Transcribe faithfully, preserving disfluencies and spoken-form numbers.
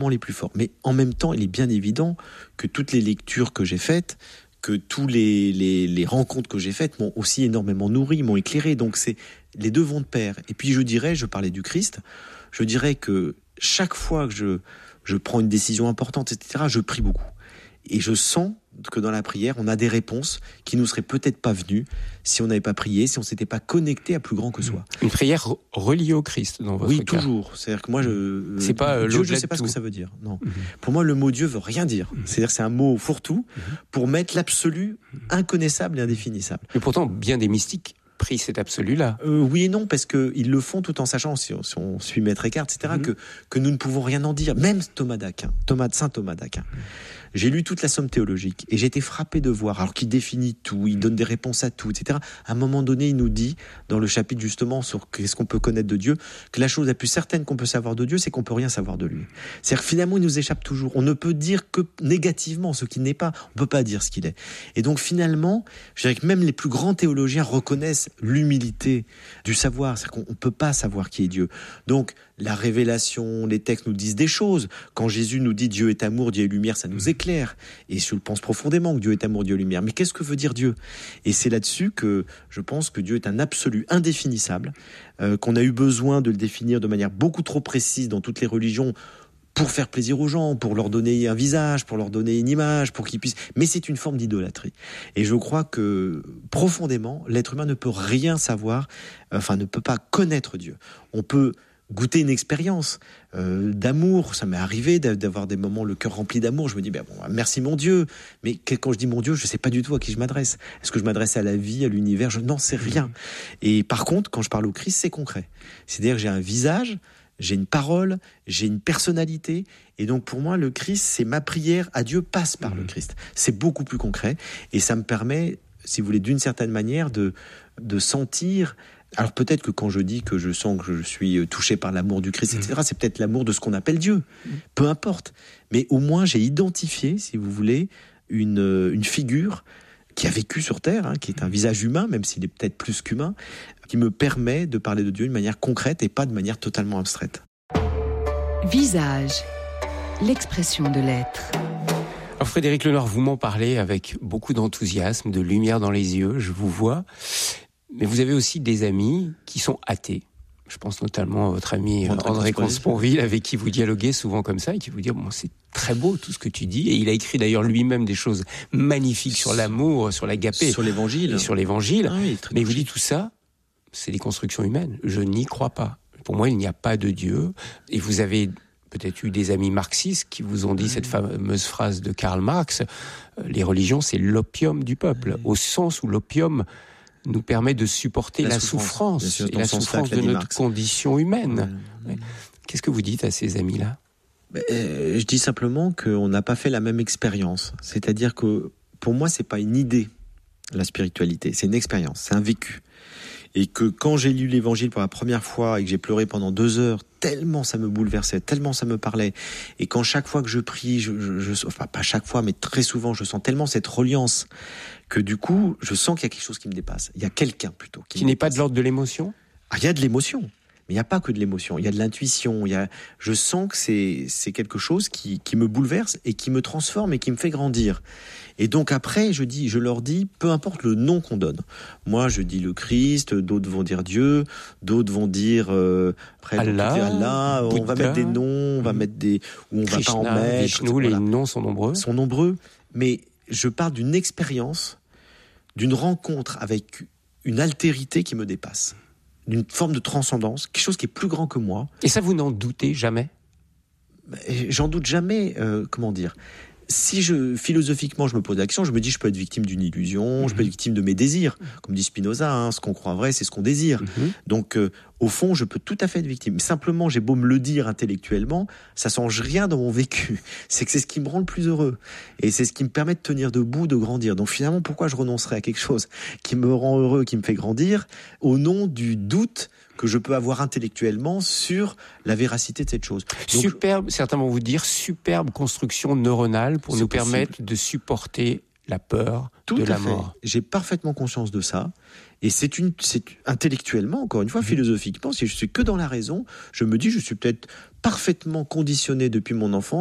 les plus forts. Mais en même temps, il est bien évident que toutes les lectures que j'ai faites, que tous les, les, les rencontres que j'ai faites m'ont aussi énormément nourri, m'ont éclairé. Donc c'est, les deux vont de pair. Et puis je dirais, je parlais du Christ, je dirais que chaque fois que je, je prends une décision importante, et cetera, je prie beaucoup. Et je sens que dans la prière, on a des réponses qui nous seraient peut-être pas venues si on n'avait pas prié, si on s'était pas connecté à plus grand que soi. Une prière reliée au Christ dans votre oui, cas. Oui, toujours. C'est-à-dire que moi, je, c'est pas euh, Dieu, je ne sais pas ce que ça veut dire. Non. Mm-hmm. Pour moi, le mot Dieu veut rien dire. Mm-hmm. C'est-à-dire que c'est un mot fourre-tout mm-hmm. pour mettre l'absolu inconnaissable et indéfinissable. Mais pourtant, bien des mystiques prient cet absolu-là. Euh, oui et non, parce qu'ils le font tout en sachant, si on, si on suit Maître Eckhart, et cetera, mm-hmm. que, que nous ne pouvons rien en dire. Même Thomas d'Aquin, Thomas, Saint Thomas d'Aquin. Mm-hmm. J'ai lu toute la Somme théologique et j'ai été frappé de voir, alors qu'il définit tout, il donne des réponses à tout, et cetera. À un moment donné, il nous dit, dans le chapitre justement sur qu'est-ce qu'on peut connaître de Dieu, que la chose la plus certaine qu'on peut savoir de Dieu, c'est qu'on peut rien savoir de lui. C'est-à-dire que finalement, il nous échappe toujours. On ne peut dire que négativement ce qu'il n'est pas. On peut pas dire ce qu'il est. Et donc finalement, je dirais que même les plus grands théologiens reconnaissent l'humilité du savoir. C'est-à-dire qu'on ne peut pas savoir qui est Dieu. Donc la révélation, les textes nous disent des choses. Quand Jésus nous dit Dieu est amour, Dieu est lumière, ça nous éclaire. Et je le pense profondément que Dieu est amour, Dieu est lumière. Mais qu'est-ce que veut dire Dieu ? Et c'est là-dessus que je pense que Dieu est un absolu indéfinissable, euh, qu'on a eu besoin de le définir de manière beaucoup trop précise dans toutes les religions pour faire plaisir aux gens, pour leur donner un visage, pour leur donner une image, pour qu'ils puissent... Mais c'est une forme d'idolâtrie. Et je crois que, profondément, l'être humain ne peut rien savoir, enfin, ne peut pas connaître Dieu. On peut goûter une expérience euh, d'amour. Ça m'est arrivé d'avoir des moments le cœur rempli d'amour. Je me dis, ben bon, merci mon Dieu. Mais quand je dis mon Dieu, je ne sais pas du tout à qui je m'adresse. Est-ce que je m'adresse à la vie, à l'univers ? Je n'en sais rien. Et par contre, quand je parle au Christ, c'est concret. C'est-à-dire que j'ai un visage, j'ai une parole, j'ai une personnalité. Et donc pour moi, le Christ, c'est ma prière à Dieu passe par mmh. le Christ. C'est beaucoup plus concret. Et ça me permet, si vous voulez, d'une certaine manière, de, de sentir... Alors peut-être que quand je dis que je sens que je suis touché par l'amour du Christ, et cetera, c'est peut-être l'amour de ce qu'on appelle Dieu. Peu importe. Mais au moins, j'ai identifié, si vous voulez, une, une figure qui a vécu sur Terre, hein, qui est un visage humain, même s'il est peut-être plus qu'humain, qui me permet de parler de Dieu d'une manière concrète et pas de manière totalement abstraite. Visage, l'expression de l'être. Alors Frédéric Lenoir, vous m'en parlez avec beaucoup d'enthousiasme, de lumière dans les yeux, je vous vois. Mais vous avez aussi des amis qui sont athées. Je pense notamment à votre ami André, André Consponville, avec qui vous dialoguez souvent comme ça, et qui vous dit bon, c'est très beau tout ce que tu dis. Et il a écrit d'ailleurs lui-même des choses magnifiques sur l'amour, sur l'agapé. Sur l'évangile. Et sur l'évangile. Ah oui, mais il vous dit tout ça, c'est des constructions humaines. Je n'y crois pas. Pour moi, il n'y a pas de Dieu. Et vous avez peut-être eu des amis marxistes qui vous ont dit mmh. cette fameuse phrase de Karl Marx, les religions, c'est l'opium du peuple, mmh. au sens où l'opium nous permet de supporter la, la souffrance, souffrance sûr, et la souffrance de notre Marx. Condition humaine. Ouais. Ouais. Qu'est-ce que vous dites à ces amis-là ? euh, Je dis simplement qu'on n'a pas fait la même expérience. C'est-à-dire que pour moi, c'est pas une idée, la spiritualité, c'est une expérience, c'est un vécu. Et que quand j'ai lu l'Évangile pour la première fois et que j'ai pleuré pendant deux heures, tellement ça me bouleversait, tellement ça me parlait. Et quand chaque fois que je prie, je, je, je, enfin pas chaque fois, mais très souvent, je sens tellement cette reliance que du coup, je sens qu'il y a quelque chose qui me dépasse. Il y a quelqu'un plutôt. Qui, qui n'est pas de l'ordre de l'émotion ? Ah, il y a de l'émotion. Mais il n'y a pas que de l'émotion. Il y a de l'intuition. Il y a... Je sens que c'est, c'est quelque chose qui, qui me bouleverse et qui me transforme et qui me fait grandir. Et donc après, je dis, je leur dis, peu importe le nom qu'on donne. Moi, je dis le Christ, d'autres vont dire Dieu, d'autres vont dire euh, après, Allah, dire Allah. Bouddha, on va mettre des noms, on va mettre des, ou on Krishna, va pas en mettre. Vishnu, voilà. Les noms sont nombreux. Sont nombreux, mais je parle d'une expérience, d'une rencontre avec une altérité qui me dépasse, d'une forme de transcendance, quelque chose qui est plus grand que moi. Et ça, vous n'en doutez jamais ? J'en doute jamais. Euh, comment dire ? Si je, philosophiquement, je me pose la question, je me dis, je peux être victime d'une illusion, mmh. je peux être victime de mes désirs. Comme dit Spinoza, hein, ce qu'on croit vrai, c'est ce qu'on désire. Mmh. Donc, euh, au fond, je peux tout à fait être victime. Mais simplement, j'ai beau me le dire intellectuellement, ça change rien dans mon vécu. C'est que c'est ce qui me rend le plus heureux. Et c'est ce qui me permet de tenir debout, de grandir. Donc finalement, pourquoi je renoncerais à quelque chose qui me rend heureux, qui me fait grandir, au nom du doute que je peux avoir intellectuellement sur la véracité de cette chose. Donc, superbe, certains vont vous dire, superbe construction neuronale pour nous possible. Permettre de supporter la peur Tout de à la fait. mort. J'ai parfaitement conscience de ça. Et c'est une, c'est intellectuellement, encore une fois, mmh. philosophiquement, si je suis que dans la raison, je me dis, je suis peut-être parfaitement conditionné depuis mon enfance